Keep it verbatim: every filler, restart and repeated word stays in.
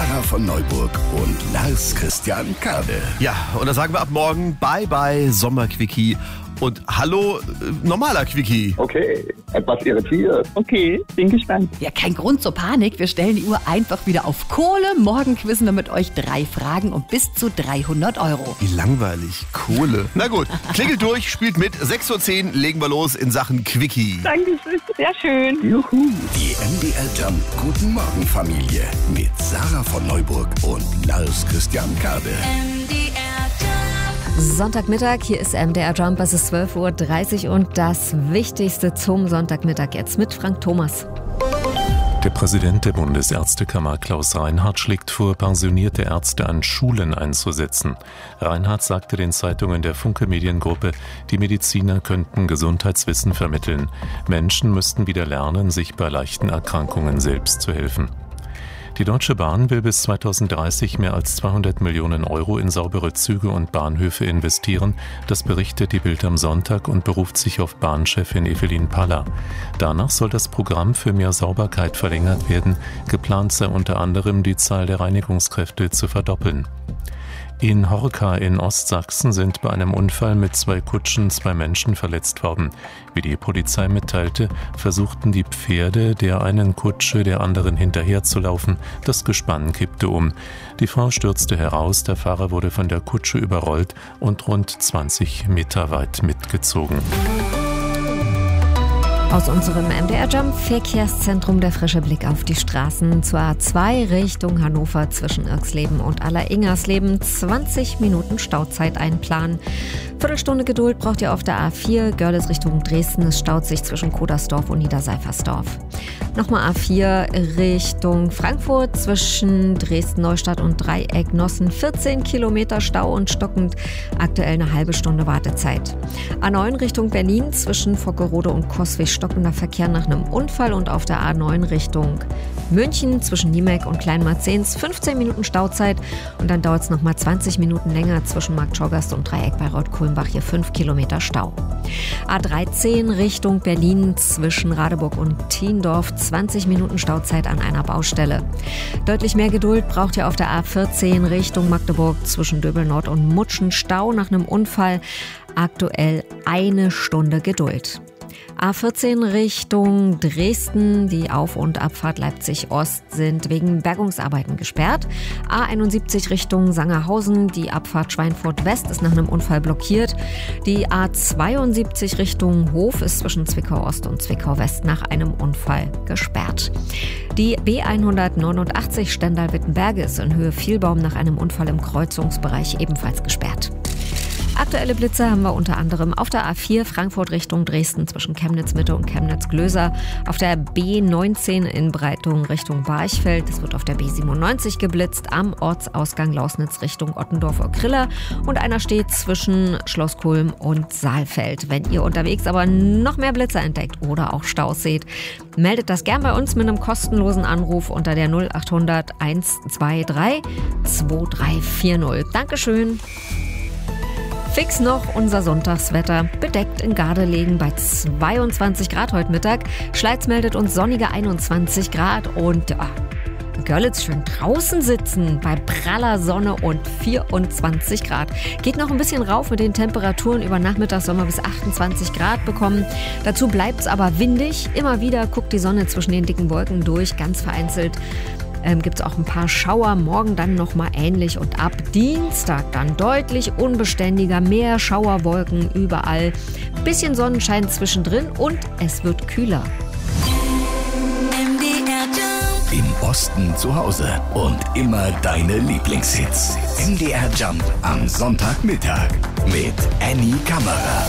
Sarah von Neuburg und Lars Christian Kade. Ja, und da sagen wir ab morgen Bye Bye Sommerquickie und Hallo äh, normaler Quickie. Okay, etwas irritiert. Okay, bin gespannt. Ja, kein Grund zur Panik. Wir stellen die Uhr einfach wieder auf Kohle. Morgen quizzen wir mit euch drei Fragen und bis zu dreihundert Euro. Wie langweilig. Kohle. Na gut, klingelt durch, spielt mit. sechs Uhr zehn legen wir los in Sachen Quickie. Dankeschön, sehr schön. Juhu. Die M D R Jump Guten Morgen Familie mit Sarah von Neuburg und Lars Christian Kade. Sonntagmittag, hier ist M D R Jump, es ist zwölf Uhr dreißig und das Wichtigste zum Sonntagmittag jetzt mit Frank Thomas. Der Präsident der Bundesärztekammer Klaus Reinhardt schlägt vor, pensionierte Ärzte an Schulen einzusetzen. Reinhardt sagte den Zeitungen der Funke Mediengruppe, die Mediziner könnten Gesundheitswissen vermitteln. Menschen müssten wieder lernen, sich bei leichten Erkrankungen selbst zu helfen. Die Deutsche Bahn will bis zweitausenddreißig mehr als zweihundert Millionen Euro in saubere Züge und Bahnhöfe investieren. Das berichtet die Bild am Sonntag und beruft sich auf Bahnchefin Evelyn Paller. Danach soll das Programm für mehr Sauberkeit verlängert werden. Geplant sei unter anderem, die Zahl der Reinigungskräfte zu verdoppeln. In Horka in Ostsachsen sind bei einem Unfall mit zwei Kutschen zwei Menschen verletzt worden. Wie die Polizei mitteilte, versuchten die Pferde der einen Kutsche der anderen hinterherzulaufen. Das Gespann kippte um. Die Frau stürzte heraus, der Fahrer wurde von der Kutsche überrollt und rund zwanzig Meter weit mitgezogen. Aus unserem M D R Jump Verkehrszentrum der frische Blick auf die Straßen zur A zwei Richtung Hannover zwischen Irxleben und Aller-Ingersleben. zwanzig Minuten Stauzeit einplanen. Viertelstunde Geduld braucht ihr auf der A vier. Görlitz Richtung Dresden. Es staut sich zwischen Kodersdorf und Niederseifersdorf. Nochmal A vier Richtung Frankfurt zwischen Dresden-Neustadt und Dreieck-Nossen. vierzehn Kilometer Stau und stockend. Aktuell eine halbe Stunde Wartezeit. A neun Richtung Berlin zwischen Vockerode und Coswig stockender Verkehr nach einem Unfall und auf der A neun Richtung München zwischen Niemek und Kleinmarzens fünfzehn Minuten Stauzeit und dann dauert es nochmal zwanzig Minuten länger zwischen Marktschorgast und Dreieck bei Reuth-Kulmbach, hier fünf Kilometer Stau. A dreizehn Richtung Berlin zwischen Radeburg und Tiendorf zwanzig Minuten Stauzeit an einer Baustelle. Deutlich mehr Geduld braucht ihr auf der A vierzehn Richtung Magdeburg zwischen Döbel-Nord und Mutschen, Stau nach einem Unfall, aktuell eine Stunde Geduld. A vierzehn Richtung Dresden, die Auf- und Abfahrt Leipzig-Ost sind wegen Bergungsarbeiten gesperrt. A einundsiebzig Richtung Sangerhausen, die Abfahrt Schweinfurt-West ist nach einem Unfall blockiert. Die A zweiundsiebzig Richtung Hof ist zwischen Zwickau-Ost und Zwickau-West nach einem Unfall gesperrt. Die B hundertneunundachtzig Stendal-Wittenberge ist in Höhe Vielbaum nach einem Unfall im Kreuzungsbereich ebenfalls gesperrt. Aktuelle Blitze haben wir unter anderem auf der A vier Frankfurt Richtung Dresden zwischen Chemnitz-Mitte und Chemnitz-Glöser, auf der B neunzehn in Breitung Richtung Barchfeld, es wird auf der B siebenundneunzig geblitzt, am Ortsausgang Lausnitz Richtung Ottendorf-Okrilla und einer steht zwischen Schloss Kulm und Saalfeld. Wenn ihr unterwegs aber noch mehr Blitze entdeckt oder auch Staus seht, meldet das gern bei uns mit einem kostenlosen Anruf unter der null achthundert hundertzweiundzwanzig drei vier null. Dankeschön. Fix noch unser Sonntagswetter. Bedeckt in Gardelegen bei zweiundzwanzig Grad heute Mittag. Schleiz meldet uns sonnige einundzwanzig Grad und ja, Görlitz schön draußen sitzen bei praller Sonne und vierundzwanzig Grad. Geht noch ein bisschen rauf mit den Temperaturen. Über Nachmittag sollen wir bis achtundzwanzig Grad bekommen. Dazu bleibt es aber windig. Immer wieder guckt die Sonne zwischen den dicken Wolken durch, ganz vereinzelt. Ähm, gibt es auch ein paar Schauer, morgen dann nochmal ähnlich und ab Dienstag dann deutlich unbeständiger, mehr Schauerwolken überall, bisschen Sonnenschein zwischendrin und es wird kühler. Im Osten zu Hause und immer deine Lieblingshits. M D R Jump am Sonntagmittag mit Annie Kammerer.